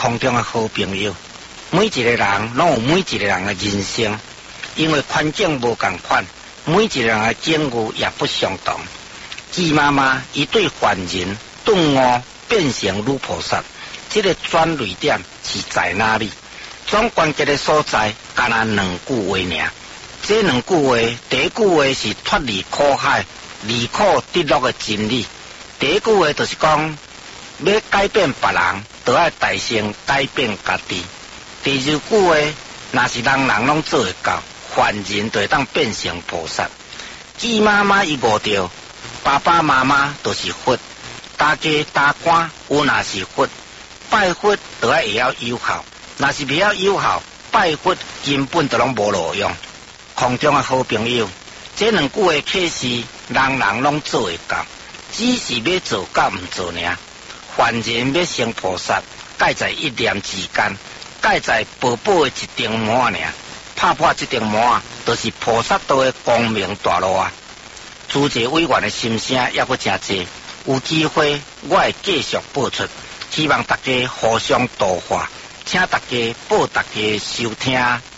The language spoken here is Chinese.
空中的好朋友。每一个人拢有每一个人的人生，因为环境无同款，每一个人的境遇也不相同。鸡妈妈伊对凡人顿悟变成女菩萨，这个转捩点是在哪里？总关键的所在，干那两句话尔。这两句话，第一句话是脱离苦海、离苦得乐的真理。第一句话就是讲，要改变别人，就要大先改变家己。第二句话，若是人人拢做会到，凡人就会当变成菩萨。鸡妈妈伊悟着，爸爸妈妈都是佛，大家大官有若是佛，拜佛就要会晓有效，若是袂晓有效，拜佛根本就拢无路用。空中的好朋友，这两句话启示，人人拢做会到，只是要做甲毋做尔。凡人要成菩萨，介在一念之间，介在薄薄的一顶膜尔，拍破这顶膜，就是菩萨道的光明大路啊！诸位委员的心声也阁真济，有机会我会继续播出，希望大家互相度化，请大家报大家收听。